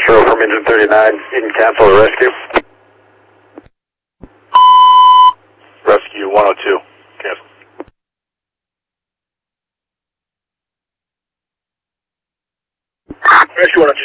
Cheryl from engine 39, you can cancel the rescue. Rescue 102, cancel. Rescue 102.